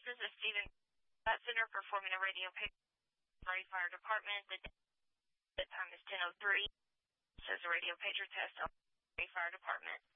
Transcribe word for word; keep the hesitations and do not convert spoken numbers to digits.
This is Stephen Bat Center performing a radio pager. Murray Fire Department. The, the time is ten oh three. Says a radio pager test on Murray Fire Department.